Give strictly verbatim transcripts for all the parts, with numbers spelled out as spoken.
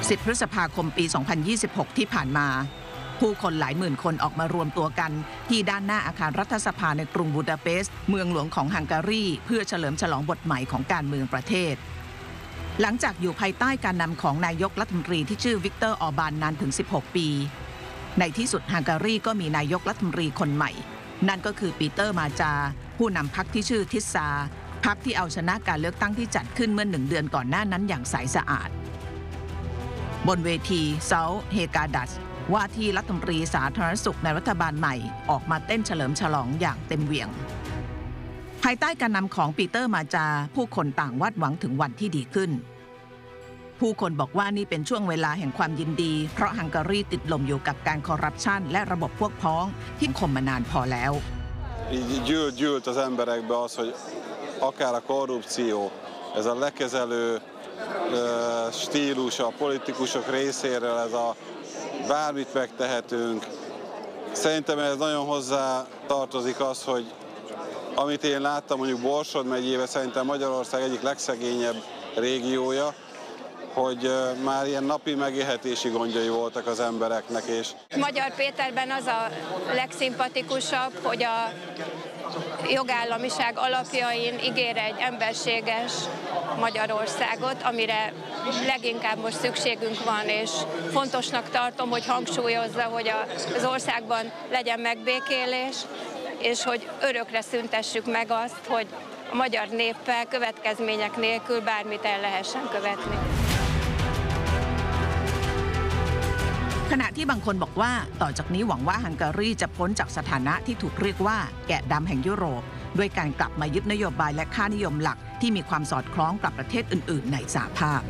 สิบพฤษภาคมปี สองพันยี่สิบหก ที่ผ่านมาผู้คนหลายหมื่นคนออกมารวมตัวกันที่ด้านหน้าอาคารรัฐสภาในกรุงบูดาเปสต์เมืองหลวงของฮังการีเพื่อเฉลิมฉลองบทใหม่ของการเมืองประเทศหลังจากอยู่ภายใต้การนำของนายกรัฐมนตรีที่ชื่อวิกเตอร์ออร์บานนานถึงสิบหกปีในที่สุดฮังการีก็มีนายกรัฐมนตรีคนใหม่นั่นก็คือปีเตอร์มาจาผู้นำพรรคที่ชื่อทิสซาพรรคที่เอาชนะการเลือกตั้งที่จัดขึ้นเมื่อหนึ่งเดือนก่อนหน้านั้นอย่างใสสะอาดบนเวทีเซาเฮกาดัสว่าที่รัฐมนตรีสาธารณสุขในรัฐบาลใหม่ออกมาเต้นเฉลิมฉลองอย่างเต็มเหวี่ยงภายใต้การนำของปีเตอร์มาจาผู้คนต่างวาดหวังถึงวันที่ดีขึ้นผู้คนบอกว่านี่เป็นช่วงเวลาแห่งความยินดีเพราะฮังการีติดลมอยู่กับการคอร์รัปชันและระบบพวกพ้องที่คมมานานพอแล้ว Gyűlt, gyűlt az emberekbe az, hogy akár a korrupció, ez a lekezelő stílus a politikusok részéről, ez a bármit megtehetünk. Szerintem ez nagyon hozzá tartozik az, hogy amit én láttam mondjuk Borsod megyébe, szerintem Magyarország egyik legszegényebb régiója, hogy már ilyen napi megélhetési gondjai voltak az embereknek. És Magyar Péterben az a legszimpatikusabb, hogy a jogállamiság alapjain ígér egy emberséges Magyarországot, amire leginkább most szükségünk van, és fontosnak tartom, hogy hangsúlyozza, hogy az országban legyen megbékélés, és hogy örökre szüntessük meg azt, hogy a magyar néppel következmények nélkül bármit el lehessen követni. ขณะที่บางคนบอกว่าต่อจากนี้หวังว่าฮังการีจะพ้นจากสถานะที่ถูกเรียกว่าแกะดำแห่งยุโรปด้วยการกลับมายึดนโยบายและค่านิยมหลักที่มีความสอดคล้องกับประเทศอื่นๆในสหภาพ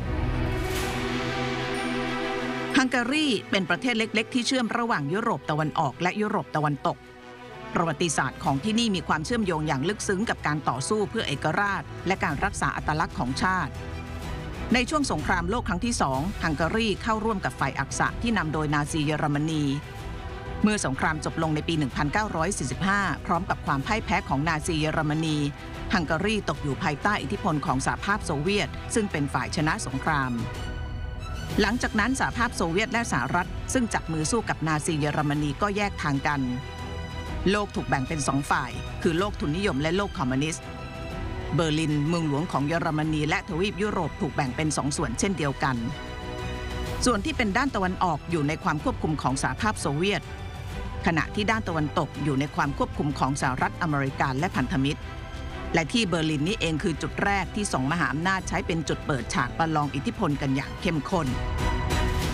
ฮังการีเป็นประเทศเล็กๆที่เชื่อมระหว่างยุโรปตะวันออกและยุโรปตะวันตกประวัติศาสตร์ของที่นี่มีความเชื่อมโยงอย่างลึกซึ้งกับการต่อสู้เพื่อเอกราชและการรักษาอัตลักษณ์ของชาติในช่วงสงครามโลกครั้งที่สองฮังการีเข้าร่วมกับฝ่ายอักษะที่นำโดยนาซีเยอรมนีเมื่อสงครามจบลงในปี หนึ่งพันเก้าร้อยสี่สิบห้า พร้อมกับความพ่ายแพ้ของนาซีเยอรมนีฮังการีตกอยู่ภายใต้อิทธิพลของสหภาพโซเวียตซึ่งเป็นฝ่ายชนะสงครามหลังจากนั้นสหภาพโซเวียตและสหรัฐซึ่งจับมือสู้กับนาซีเยอรมนีก็แยกทางกันโลกถูกแบ่งเป็นสองฝ่ายคือโลกทุนนิยมและโลกคอมมิวนิสต์เบอร์ลินเมืองหลวงของเยอรมนีและทวีปยุโรปถูกแบ่งเป็นสองส่วนเช่นเดียวกันส่วนที่เป็นด้านตะวันออกอยู่ในความควบคุมของสหภาพโซเวียตขณะที่ด้านตะวันตกอยู่ในความควบคุมของสหรัฐอเมริกาและพันธมิตรและที่เบอร์ลินนี้เองคือจุดแรกที่สองมหาอำนาจใช้เป็นจุดเปิดฉากประลองอิทธิพลกันอย่างเข้มข้น